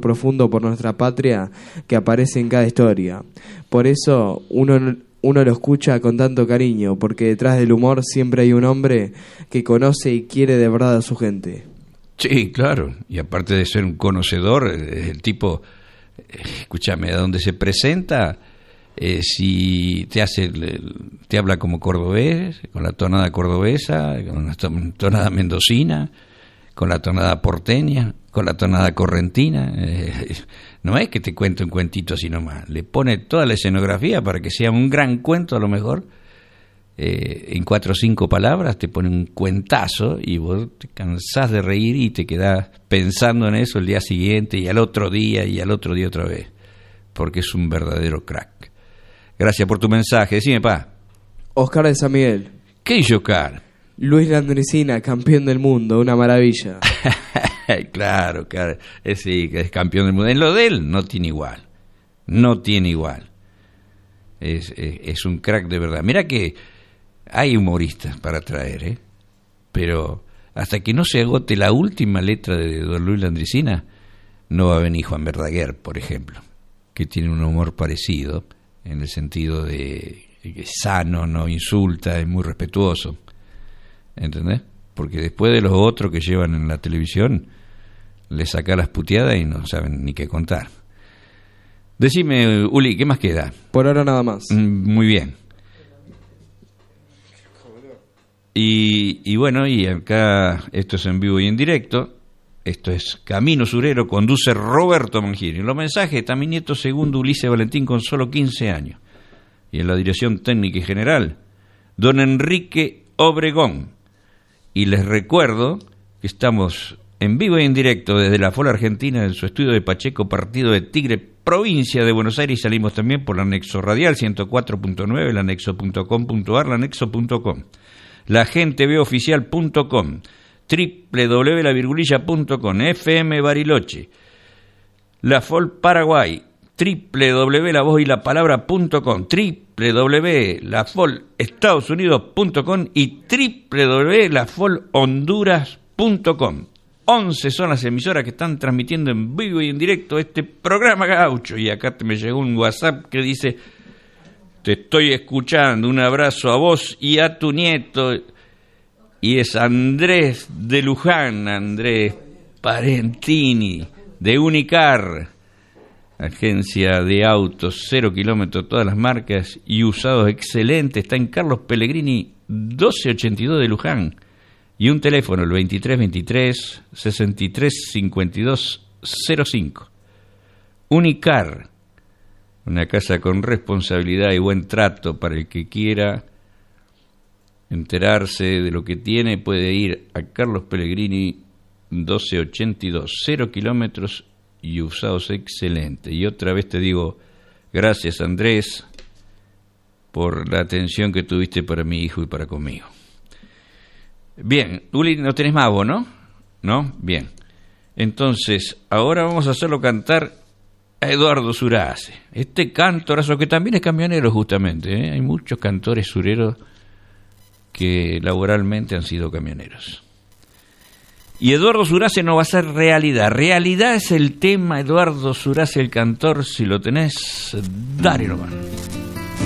profundo por nuestra patria que aparece en cada historia. Por eso uno lo escucha con tanto cariño, porque detrás del humor siempre hay un hombre que conoce y quiere de verdad a su gente. Sí, claro, y aparte de ser un conocedor, el tipo, escúchame, a donde se presenta, si te habla como cordobés, con la tonada cordobesa, con la tonada mendocina, con la tonada porteña, con la tonada correntina, no es que te cuente un cuentito así nomás, le pone toda la escenografía para que sea un gran cuento a lo mejor, en 4 o 5 palabras te pone un cuentazo y vos te cansás de reír y te quedás pensando en eso el día siguiente y al otro día y al otro día otra vez, porque es un verdadero crack. Gracias por tu mensaje, decime, pa. Oscar de San Miguel. ¿Qué hizo Oscar? Luis Landricina, campeón del mundo, una maravilla. Claro, sí, que es campeón del mundo. En lo de él no tiene igual, no tiene igual. Es un crack de verdad. Mira que hay humoristas para traer, pero hasta que no se agote la última letra de don Luis Landricina, no va a venir Juan Verdaguer, por ejemplo, que tiene un humor parecido, en el sentido de que es sano, no insulta, es muy respetuoso, ¿entendés? Porque después de los otros que llevan en la televisión, le saca las puteadas y no saben ni qué contar. Decime, Uli, ¿qué más queda? Por ahora nada más. Muy bien. Y bueno, y acá esto es en vivo y en directo. Esto es Camino Surero, conduce Roberto Mangini. Los mensajes, Tami Nieto, segundo Ulises Valentín con solo 15 años. Y en la dirección técnica y general, don Enrique Obregón. Y les recuerdo que estamos en vivo y en directo desde la FOL Argentina, en su estudio de Pacheco, partido de Tigre, provincia de Buenos Aires. Salimos también por el anexo radial 104.9, el anexo.com.ar, el anexo.com. lagenteveoficial.com, www.lavirgulilla.com, FM Bariloche, la FOL Paraguay, www.lavozyLaPalabra.com, www.lafolestadosunidos.com y www.lafolhonduras.com. 11 son las emisoras que están transmitiendo en vivo y en directo este programa gaucho. Y acá me llegó un WhatsApp que dice: te estoy escuchando, un abrazo a vos y a tu nieto. Y es Andrés de Luján, Andrés Parentini, de Unicar, agencia de autos, 0 kilómetros, todas las marcas y usados excelentes. Está en Carlos Pellegrini, 1282 de Luján. Y un teléfono, el 2323 63 52 05. Unicar, una casa con responsabilidad y buen trato para el que quiera enterarse de lo que tiene. Puede ir a Carlos Pellegrini 1282, 0 kilómetros y usados excelentes. Y otra vez te digo, gracias Andrés por la atención que tuviste para mi hijo y para conmigo. Bien, Uli, no tenés más vos, ¿no? ¿No? Bien. Entonces, ahora vamos a hacerlo cantar a Eduardo Surace. Este cantorazo que también es camionero justamente, ¿eh? Hay muchos cantores sureros que laboralmente han sido camioneros. Y Eduardo Surace no va a ser realidad. Realidad es el tema, Eduardo Surace, el cantor. Si lo tenés, dale nomás.